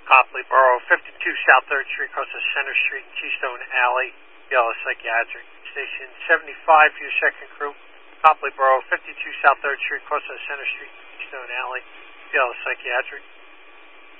Copley Borough, 52 South 3rd Street, across the Center Street, Keystone Alley, Yellow Psychiatric. Station 75 for your second crew, Copley Borough, 52 South 3rd Street, across the Center Street, Keystone Alley, Yellow Psychiatric.